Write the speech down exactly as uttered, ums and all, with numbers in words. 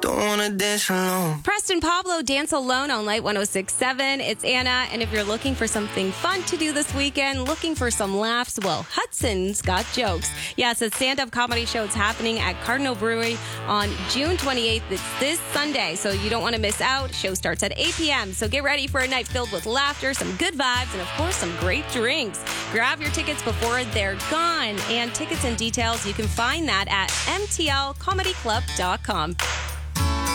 Don't wanna dance alone. Preston Pablo, Dance Alone on Light one oh six point seven. It's Anna, and if you're looking for something fun to do this weekend, looking for some laughs, well, Hudson's got jokes. Yes, it's a stand-up comedy show. It's happening at Cardinal Brewery on June twenty-eighth. It's this Sunday, so you don't want to miss out. Show starts at eight p.m., so get ready for a night filled with laughter, some good vibes, and of course, some great drinks. Grab your tickets before they're gone, and tickets and details, you can find that at m t l comedy club dot com.